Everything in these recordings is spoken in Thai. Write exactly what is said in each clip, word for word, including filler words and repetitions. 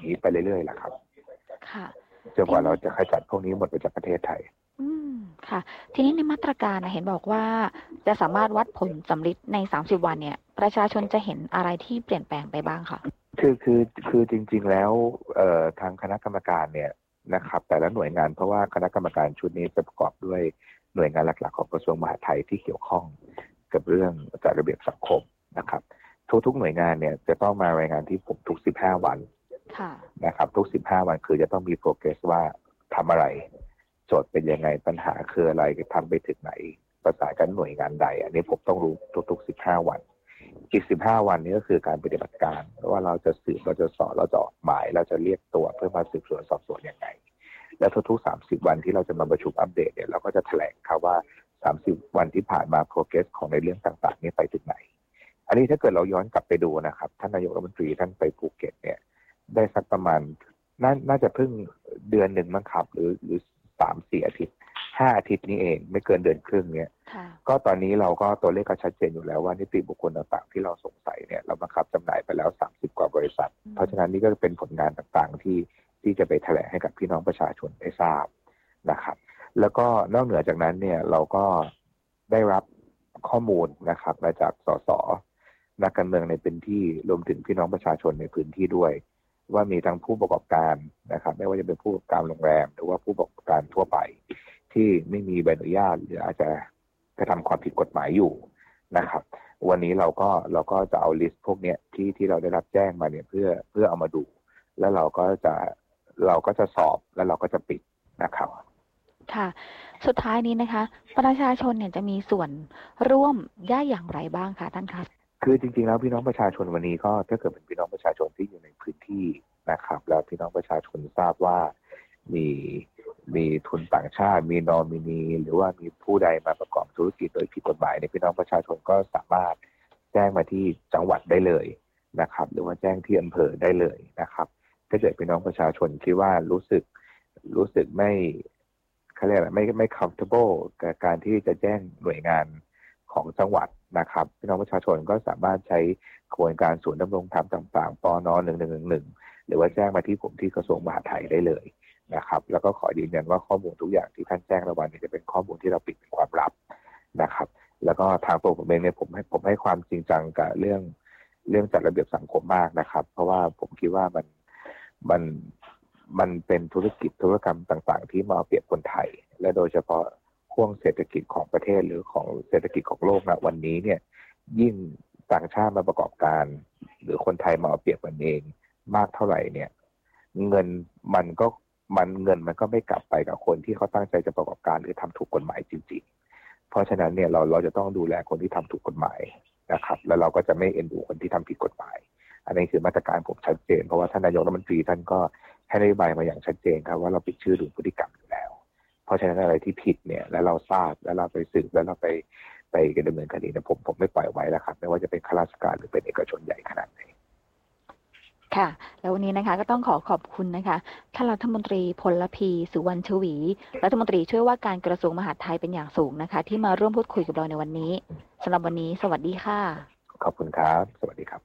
นี้ไปเรื่อยๆแหละครับค่ะจนกว่าเราจะขจัดพวกนี้หมดไปจากประเทศไทยอืมค่ะทีนี้ในมาตรการนะเห็นบอกว่าจะสามารถวัดผลสำลิดในสามสิบวันเนี่ยประชาชนจะเห็นอะไรที่เปลี่ยนแปลงไปบ้างค่ะคือคือคือจริงๆแล้วเอ่อทางคณะกรรมการเนี่ยนะครับแต่ละหน่วยงานเพราะว่าคณะกรรมการชุดนี้จะประกอบด้วยหน่วยงานหลักๆของกระทรวงมหาดไทยที่เกี่ยวข้องกับเรื่องจัดระเบียบสังคมนะครับทุกๆหน่วยงานเนี่ยจะต้องมารายงานที่ผมทุกสิบห้าวันนะครับทุกสิบห้าวันคือจะต้องมีโปรเกรสว่าทำอะไรโจทย์เป็นยังไงปัญหาคืออะไรทำไปถึงไหนประสานกันหน่วยงานใดอันนี้ผมต้องรู้ทุกๆสิบห้าวันอีกสิบห้าวันนี้ก็คือการปฏิบัติการว่าเราจะสืบเราจะสอบเราจะออกหมายเราจะเรียกตัวเพื่อมาสืบสวนสอบสวนยังไงและทุกๆสามสิบวันที่เราจะมาประชุมอัปเดตเนี่ยเราก็จะแถลงครับว่าสามสิบวันที่ผ่านมาโปรเกรสของในเรื่องต่างๆนี้ไปถึงไหนอันนี้ถ้าเกิดเราย้อนกลับไปดูนะครับท่านนายกรัฐมนตรีท่านไปภูเก็ตเนี่ยได้สักประมาณน่าน่าจะเพิ่งเดือนหนึ่งมั้งครับหรือหรือสามสี่อาทิตย์ห้าอาทิตย์นี้เองไม่เกินเดือนครึ่งเนี่ยก็ตอนนี้เราก็ตัวเลขก็ชัดเจนอยู่แล้วว่านิติบุคคลต่างๆที่เราสงสัยเนี่ยเราบังคับจำหน่ายไปแล้วสามสิบกว่าบริษัทเพราะฉะนั้นนี่ก็เป็นผลงานต่างๆที่ที่จะไปแถลงให้กับพี่น้องประชาชนได้ทราบนะครับแล้วก็นอกเหนือจากนั้นเนี่ยเราก็ได้รับข้อมูลนะครับมาจากสสนักการเมืองในพื้นที่รวมถึงพี่น้องประชาชนในพื้นที่ด้วยว่ามีทั้งผู้ประกอบการนะครับไม่ว่าจะเป็นผู้ประกอบการโรงแรมหรือว่าผู้ประกอบการทั่วไปที่ไม่มีใบอนุญาตหรืออาจจะกระทำความผิดกฎหมายอยู่นะครับวันนี้เราก็เราก็จะเอาลิสต์พวกนี้ที่ที่เราได้รับแจ้งมาเนี่ยเพื่อเพื่อเอามาดูแล้วเราก็จะเราก็จะสอบแล้วเราก็จะปิดนะครับค่ะสุดท้ายนี้นะคะประชาชนเนี่ยจะมีส่วนร่วมได้อย่างไรบ้างคะท่านคะคือจริงๆแล้วพี่น้องประชาชนวันนี้ก็ถ้าเกิดเป็นพี่น้องประชาชนที่อยู่ในพื้นที่นะครับแล้วพี่น้องประชาชนทราบว่ามีมีทุนต่างชาติมีนอมินีหรือว่ามีผู้ใดมาประกอบธุรกิจโดยผิดกฎหมายในพี่น้องประชาชนก็สามารถแจ้งมาที่จังหวัดได้เลยนะครับหรือว่าแจ้งที่อำเภอได้เลยนะครับถ้าเกิดพี่น้องประชาชนคิดว่ารู้สึกรู้สึกไม่เขาเรียกอะไรไม่ไม่ comfortable กับการที่จะแจ้งหน่วยงานของจังหวัดนะครับพี่น้องประชาชนก็สามารถใช้กระบวนการศูนย์ดำรงธรรมต่างๆปนหนึ่งหนึ่งหนึ่งหนึ่งหรือว่าแจ้งมาที่ผมที่กระทรวงมหาดไทยได้เลยนะครับแล้วก็ขอยืนยันว่าข้อมูลทุกอย่างที่ท่านแจ้งในวันนี้จะเป็นข้อมูลที่เราปิดเป็นความลับนะครับแล้วก็ทางตัวผมเองเนี่ยผมให้ผมให้ความจริงจังกับเรื่องเรื่องจัดระเบียบสังคมมากนะครับเพราะว่าผมคิดว่ามันมันมันเป็นธุรกิจธุรกรรมต่างๆที่มาเปรียบคนไทยและโดยเฉพาะห่วงเศรษฐกิจของประเทศหรือของเศรษฐกิจของโลกณวันนี้เนี่ยยิ่งต่างชาติมาประกอบการหรือคนไทยมาเอาเปรียบกันเองมากเท่าไหร่เนี่ยเงินมันก็มันเงินมันก็ไม่กลับไปกับคนที่เขาตั้งใจจะประกอบการหรือทำถูกกฎหมายจริงๆเพราะฉะนั้นเนี่ยเราเราจะต้องดูแลคนที่ทำถูกกฎหมายนะครับแล้วเราก็จะไม่เอ็นดูคนที่ทำผิดกฎหมายอันนี้คือมาตรการผมชัดเจนเพราะว่าท่านนายกรัฐมนตรีท่านก็ให้นโยบายมาอย่างชัดเจนครับว่าเราปิดชื่อดูพฤติกรรมอยู่แล้วเพราะฉะนั้นอะไรที่ผิดเนี่ยแล้วเราทราบแล้วเราไปสืบแล้วเราไปไปดำเนินคดีเนี่ยผมผมไม่ปล่อยไว้แล้วครับไม่ว่าจะเป็นข้าราชการหรือเป็นเอกชนใหญ่ขนาดไหนค่ะแล้ววันนี้นะคะก็ต้องขอขอบคุณนะคะท่านรัฐมนตรีพลพีสุวรรณชวีรัฐมนตรีช่วยว่าการกระทรวงมหาดไทยเป็นอย่างสูงนะคะที่มาร่วมพูดคุยกับเราในวันนี้สำหรับวันนี้สวัสดีค่ะขอบคุณครับสวัสดีครับ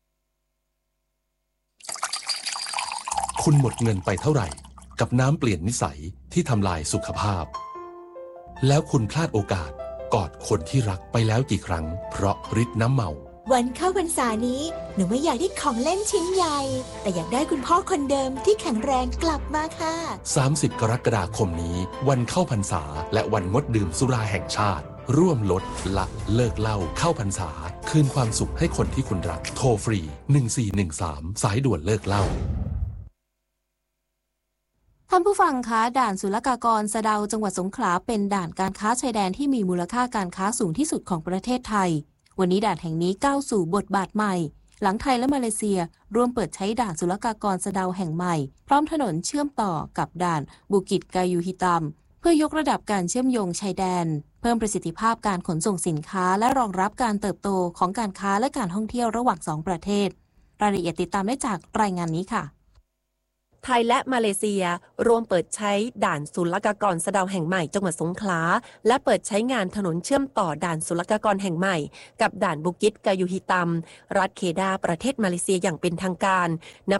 คุณหมดเงินไปเท่าไหร่กับน้ำเปลี่ยนนิสัยที่ทำลายสุขภาพแล้วคุณพลาดโอกาสกอดคนที่รักไปแล้วกี่ครั้งเพราะฤทธิ์น้ำเมาวันเข้าพรรษานี้หนูไม่อยากได้ของเล่นชิ้นใหญ่แต่อยากได้คุณพ่อคนเดิมที่แข็งแรงกลับมาค่ะสามสิบกรกฎาคมนี้วันเข้าพรรษาและวันงดดื่มสุราแห่งชาติร่วมลดละเลิกเหล้าเข้าพรรษาคืนความสุขให้คนที่คุณรักโทรฟรีหนึ่งสี่หนึ่งสามสายด่วนเลิกเหล้าท่านผู้ฟังคะด่านศุลกากรสะเดาจังหวัดสงขลาเป็นด่านการค้าชายแดนที่มีมูลค่าการค้าสูงที่สุดของประเทศไทยวันนี้ด่านแห่งนี้ก้าวสู่บทบาทใหม่หลังไทยและมาเลเซียร่วมเปิดใช้ด่านศุลกากรสะเดาแห่งใหม่พร้อมถนนเชื่อมต่อกับด่านบูกิตกายูฮิตัมเพื่อยกระดับการเชื่อมโยงชายแดนเพิ่มประสิทธิภาพการขนส่งสินค้าและรองรับการเติบโตของการค้าและการท่องเที่ยวระหว่างสองประเทศรายละเอียดติดตามได้จากรายงานนี้ค่ะไทยและมาเลเซียร่วมเปิดใช้ด่านศุลกากรสะเดาแห่งใหม่จังหวัดสงขลาและเปิดใช้งานถนนเชื่อมต่อด่านศุลกากรแห่งใหม่กับด่านบุกิตกายูฮิตัมรัฐเคดาประเทศมาเลเซียอย่างเป็นทางการ